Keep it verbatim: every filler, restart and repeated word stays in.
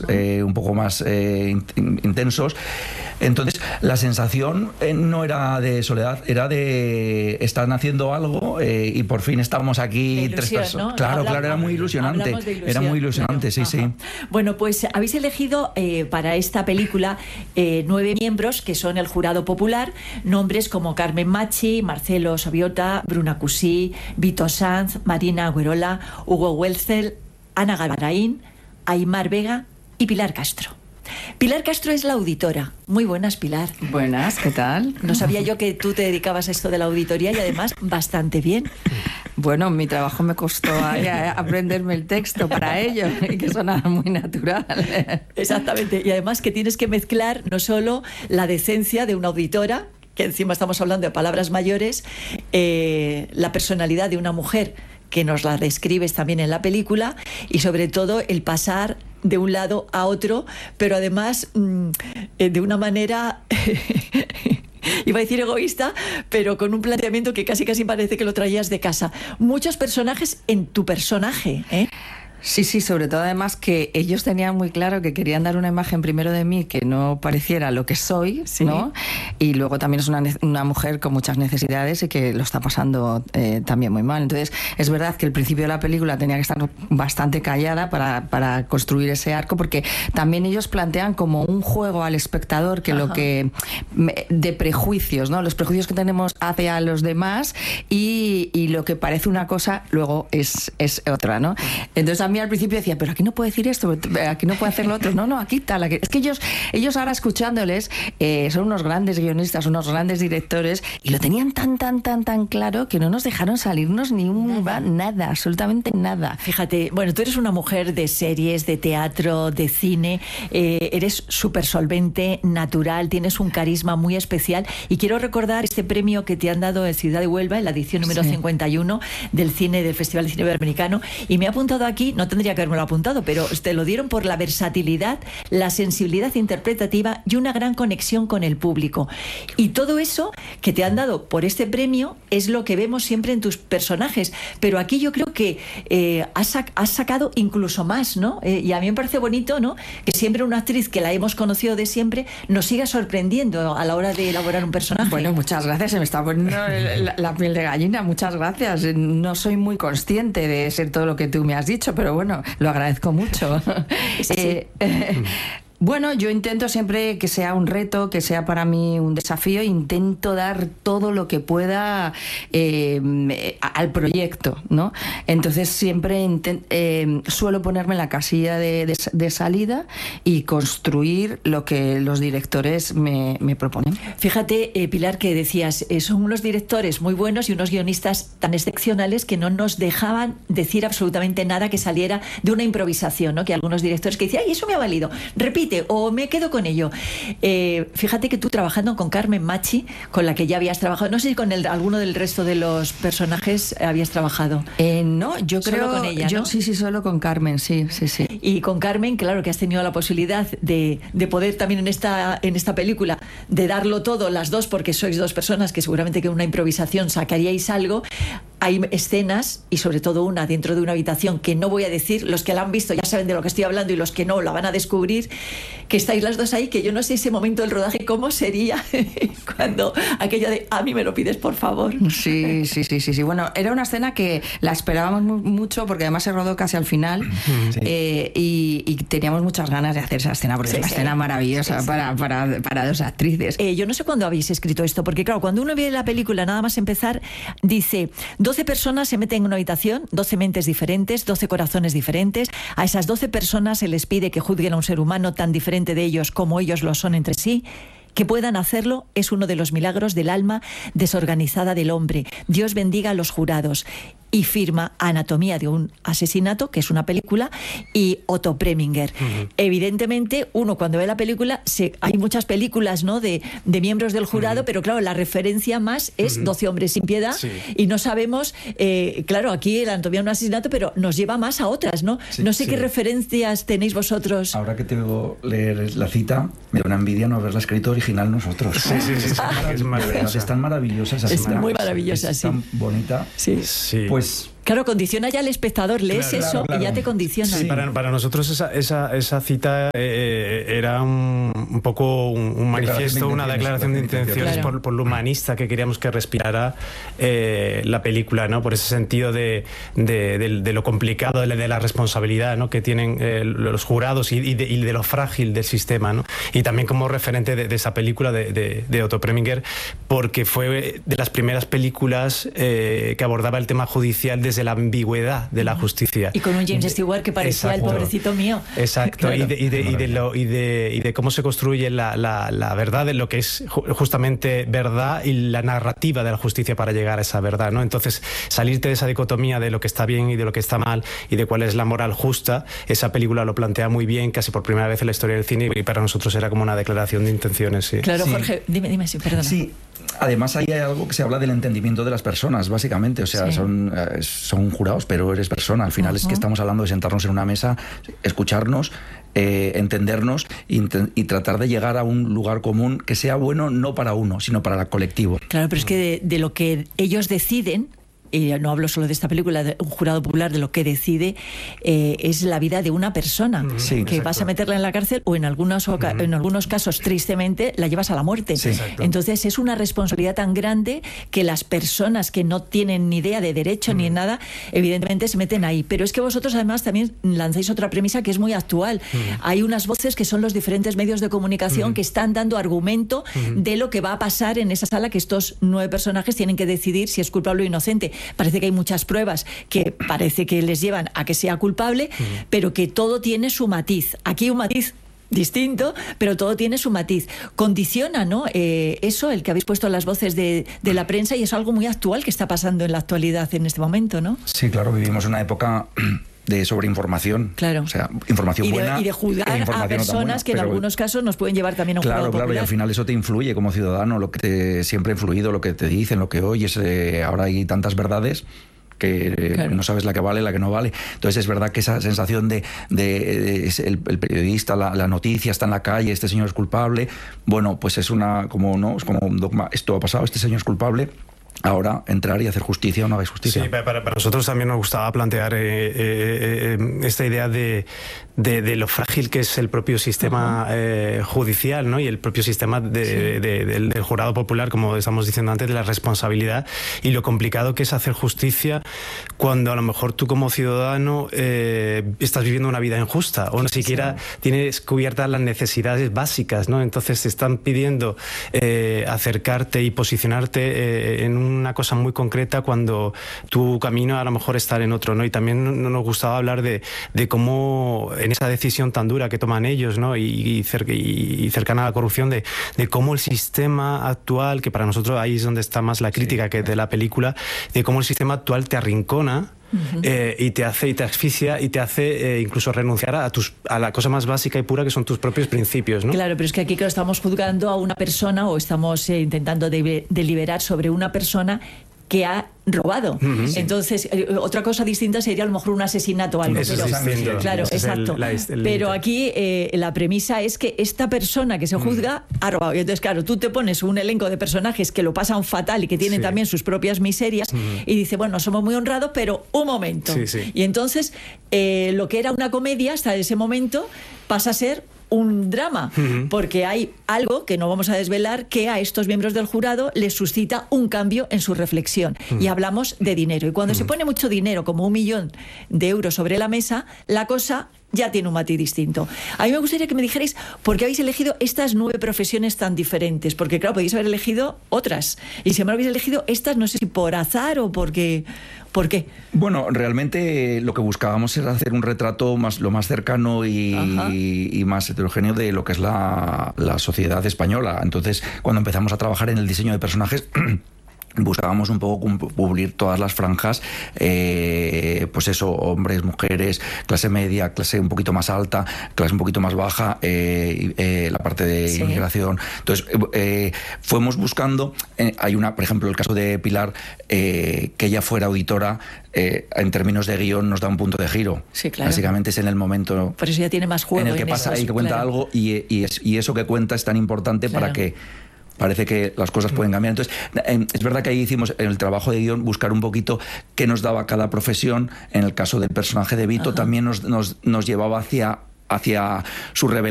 eh, un poco más eh, in, intensos. Entonces, la sensación eh, no era de soledad, era de están haciendo algo eh, y por fin estamos aquí ilusión, tres personas. ¿no? Claro, Hablamos, claro, era muy ilusionante. ilusión, era muy ilusionante, claro. sí, Ajá. sí. Bueno, pues habéis elegido eh, para esta película eh, nueve miembros que son el jurado popular, nombres como Carmen Machi, Marcelo Sobiota, Bruna Cusí, Vito Sanz, Marina Agüerola, Hugo Welzel, Ana Galvarain, Aymar Vega y Pilar Castro. Pilar Castro es la auditora. Muy buenas, Pilar. Buenas, ¿qué tal? No sabía yo que tú te dedicabas a esto de la auditoría y además bastante bien. Bueno, mi trabajo me costó a, a aprenderme el texto para ello, que sonaba muy natural. Exactamente, y además que tienes que mezclar no solo la decencia de una auditora, que encima estamos hablando de palabras mayores, eh, la personalidad de una mujer, que nos la describes también en la película, y sobre todo el pasar de un lado a otro, pero además mmm, eh, de una manera... Iba a decir egoísta, pero con un planteamiento que casi casi parece que lo traías de casa. Muchos personajes en tu personaje, ¿eh? Sí, sí, sobre todo además que ellos tenían muy claro que querían dar una imagen primero de mí que no pareciera lo que soy, sí, ¿no? Y luego también es una, una mujer con muchas necesidades y que lo está pasando eh, también muy mal. Entonces, es verdad que el principio de la película tenía que estar bastante callada para, para construir ese arco, porque también ellos plantean como un juego al espectador que Ajá. lo que... de prejuicios, ¿no? Los prejuicios que tenemos hacia los demás y, y lo que parece una cosa luego es, es otra, ¿no? Entonces, a mí al principio decía, pero aquí no puedo decir esto, aquí no puedo hacer lo otro. No, no, aquí tal. Aquí... Es que ellos, ellos ahora escuchándoles, eh, son unos grandes guionistas, unos grandes directores, y lo tenían tan, tan, tan, tan claro que no nos dejaron salirnos ni un nada, nada absolutamente nada. Fíjate, bueno, tú eres una mujer de series, de teatro, de cine, eh, eres súper solvente, natural, tienes un carisma muy especial, y quiero recordar este premio que te han dado en Ciudad de Huelva, en la edición número sí. cincuenta y uno del cine, del Festival de Cine Iberoamericano, y me he apuntado aquí, no tendría que haberme lo apuntado, pero te lo dieron por la versatilidad, la sensibilidad interpretativa y una gran conexión con el público. Y todo eso que te han dado por este premio es lo que vemos siempre en tus personajes, pero aquí yo creo que eh, has, sac- has sacado incluso más, ¿no? Eh, y a mí me parece bonito, ¿no?, que siempre una actriz que la hemos conocido de siempre nos siga sorprendiendo a la hora de elaborar un personaje. Bueno, muchas gracias, se me está poniendo la, la piel de gallina, muchas gracias. No soy muy consciente de ser todo lo que tú me has dicho, pero bueno, lo agradezco mucho. Sí. eh, eh, Bueno, yo intento siempre que sea un reto, que sea para mí un desafío, intento dar todo lo que pueda eh, al proyecto, ¿no? Entonces siempre intent, eh, suelo ponerme en la casilla de, de, de salida y construir lo que los directores me, me proponen. Fíjate, eh, Pilar, que decías, eh, son unos directores muy buenos y unos guionistas tan excepcionales que no nos dejaban decir absolutamente nada que saliera de una improvisación, ¿no? Que algunos directores que decían, ay, eso me ha valido, repite, o me quedo con ello. Eh, fíjate que tú trabajando con Carmen Machi, con la que ya habías trabajado, no sé si con el, alguno del resto de los personajes habías trabajado. Eh, no, yo solo creo con ella, yo, ¿no? Sí, sí, solo con Carmen, sí, sí, sí. Y con Carmen, claro que has tenido la posibilidad de, de poder también en esta, en esta película, de darlo todo, las dos, porque sois dos personas que seguramente que en una improvisación sacaríais algo. Hay escenas, y sobre todo una dentro de una habitación que no voy a decir, los que la han visto ya saben de lo que estoy hablando y los que no la van a descubrir, que estáis las dos ahí, que yo no sé ese momento del rodaje cómo sería cuando aquello de a mí me lo pides por favor. Sí, sí, sí, sí, sí. Bueno, era una escena que la esperábamos mucho porque además se rodó casi al final, sí. eh, y, y teníamos muchas ganas de hacer esa escena porque sí, es una sí. escena maravillosa, sí, sí. Para, para, para dos actrices. Eh, yo no sé cuándo habéis escrito esto, porque claro, cuando uno ve la película nada más empezar, dice doce personas se meten en una habitación, doce mentes diferentes, doce corazones diferentes. A esas doce personas se les pide que juzguen a un ser humano tan diferente de ellos como ellos lo son entre sí. Que puedan hacerlo es uno de los milagros del alma desorganizada del hombre. Dios bendiga a los jurados. Y firma Anatomía de un asesinato, que es una película, y Otto Preminger. Uh-huh. Evidentemente, uno cuando ve la película, se, hay muchas películas, ¿no?, de, de miembros del jurado, uh-huh. pero claro, la referencia más es uh-huh. doce hombres sin piedad, sí. y no sabemos, eh, claro, aquí el Anatomía de un asesinato, pero nos lleva más a otras, ¿no? Sí, no sé sí. qué referencias tenéis vosotros. Ahora que te veo leer la cita, me da una envidia no haberla escrito original nosotros. Sí, sí, sí. Es, es maravillosa. Es tan maravillosa esa Es cita. muy maravillosa, es sí. tan bonita. Sí. sí. Pues Claro, condiciona ya al espectador, lees Claro, eso claro, claro. y ya te condiciona. Sí, para, para nosotros esa, esa, esa cita eh, era un, un poco un, un manifiesto, una declaración de intenciones claro. por, por lo humanista que queríamos que respirara eh, la película, ¿no? Por ese sentido de, de, de, de lo complicado, de, de la responsabilidad, ¿no? que tienen eh, los jurados y, y, de, y de lo frágil del sistema, ¿no? Y también como referente de, de esa película de, de, de Otto Preminger, porque fue de las primeras películas eh, que abordaba el tema judicial desde la ambigüedad de la justicia. Y con un James Stewart que parecía Exacto. el pobrecito mío. Exacto, claro. y, de, y, de, y, de lo, y, de, y de cómo se construye la, la, la verdad, de lo que es justamente verdad y la narrativa de la justicia para llegar a esa verdad, ¿no? Entonces, salirte de esa dicotomía de lo que está bien y de lo que está mal y de cuál es la moral justa, esa película lo plantea muy bien, casi por primera vez en la historia del cine, y para nosotros era como una declaración de intenciones. Sí. Claro, sí. Jorge, dime, dime, sí, perdona. Sí. Además, ahí hay algo que se habla del entendimiento de las personas, básicamente. O sea, sí. son, eh, son jurados, pero eres persona. Al final uh-huh. es que estamos hablando de sentarnos en una mesa, escucharnos, eh, entendernos y, y tratar de llegar a un lugar común que sea bueno no para uno, sino para el colectivo. Claro, pero es que de, de lo que ellos deciden... y no hablo solo de esta película, de un jurado popular, de lo que decide eh, es la vida de una persona, sí, que exacto. vas a meterla en la cárcel o en algunos, oca- uh-huh. en algunos casos, tristemente, la llevas a la muerte. Sí, entonces es una responsabilidad tan grande que las personas que no tienen ni idea de derecho uh-huh. ni nada, evidentemente se meten ahí. Pero es que vosotros además también lanzáis otra premisa que es muy actual. Uh-huh. Hay unas voces que son los diferentes medios de comunicación uh-huh. que están dando argumento uh-huh. de lo que va a pasar en esa sala, que estos nueve personajes tienen que decidir si es culpable o inocente. Parece que hay muchas pruebas que parece que les llevan a que sea culpable, uh-huh. pero que todo tiene su matiz. Aquí un matiz distinto, pero todo tiene su matiz. Condiciona, ¿no? Eh, eso, el que habéis puesto las voces de, de la prensa, y es algo muy actual que está pasando en la actualidad en este momento, ¿no? Sí, claro, vivimos una época de sobreinformación. Claro. O sea, información y de, buena. Y de juzgar e a personas no buena, que en algunos casos nos pueden llevar también a un claro, jurado claro, popular. Y al final eso te influye como ciudadano, lo que te siempre ha influido, lo que te dicen, lo que oyes. Eh, ahora hay tantas verdades que claro. no sabes la que vale, la que no vale. Entonces es verdad que esa sensación de, de, de el, el periodista, la, la noticia está en la calle, este señor es culpable, bueno, pues es una como no es como un dogma, esto ha pasado, este señor es culpable. Ahora, entrar y hacer justicia o no hagáis justicia. Sí, para, para nosotros también nos gustaba plantear eh, eh, eh, esta idea de, de, de lo frágil que es el propio sistema eh, judicial, ¿no? Y el propio sistema de, sí. de, de, del, del jurado popular, como estamos diciendo antes, de la responsabilidad y lo complicado que es hacer justicia cuando a lo mejor tú como ciudadano eh, estás viviendo una vida injusta o ni siquiera sí. tienes cubiertas las necesidades básicas, ¿no? Entonces te están pidiendo eh, acercarte y posicionarte eh, en un una cosa muy concreta cuando tu camino a lo mejor estar en otro, ¿no? Y también nos gustaba hablar de, de cómo en esa decisión tan dura que toman ellos, ¿no? Y, y, cer- y cercana a la corrupción, de, de cómo el sistema actual, que para nosotros ahí es donde está más la crítica sí. que de la película, de cómo el sistema actual te arrincona. Uh-huh. Eh, y te hace y te asfixia y te hace eh, incluso renunciar a tus a la cosa más básica y pura que son tus propios principios, ¿no? Claro, pero es que aquí claro, estamos juzgando a una persona o estamos eh, intentando de- deliberar sobre una persona que ha robado. Uh-huh. Entonces, eh, otra cosa distinta sería a lo mejor un asesinato o algo. Eso pero, es distinto. Claro, Ese exacto. Es el, la, el pero aquí eh, la premisa es que esta persona que se juzga uh-huh. ha robado. Y entonces, claro, tú te pones un elenco de personajes que lo pasan fatal y que tienen sí. también sus propias miserias uh-huh. y dice, bueno, somos muy honrados, pero un momento. Sí, sí. Y entonces, eh, lo que era una comedia hasta ese momento pasa a ser un drama, uh-huh. porque hay algo que no vamos a desvelar que a estos miembros del jurado les suscita un cambio en su reflexión. Uh-huh. Y hablamos de dinero. Y cuando uh-huh. se pone mucho dinero, como un millón de euros sobre la mesa, la cosa ya tiene un matiz distinto. A mí me gustaría que me dijerais por qué habéis elegido estas nueve profesiones tan diferentes, porque claro, podéis haber elegido otras, y si me habéis elegido estas, no sé si por azar o porque... ¿Por qué? Bueno, realmente lo que buscábamos era hacer un retrato más, lo más cercano y, y más heterogéneo de lo que es la, la sociedad española. Entonces, cuando empezamos a trabajar en el diseño de personajes... buscábamos un poco cubrir todas las franjas, eh, pues eso, hombres, mujeres, clase media, clase un poquito más alta, clase un poquito más baja, eh, eh, la parte de sí. inmigración. Entonces, eh, fuimos buscando, eh, hay una, por ejemplo, el caso de Pilar, eh, que ella fuera auditora, eh, en términos de guión nos da un punto de giro. Sí, claro. Básicamente es en el momento... Por eso ya tiene más juego. En el que en pasa esos, y que cuenta claro. algo y, y, es, y eso que cuenta es tan importante claro. para que parece que las cosas pueden cambiar. Entonces, eh, es verdad que ahí hicimos en el trabajo de guión buscar un poquito qué nos daba cada profesión. En el caso del personaje de Vito, Ajá. también nos, nos, nos llevaba hacia... hacia su revelación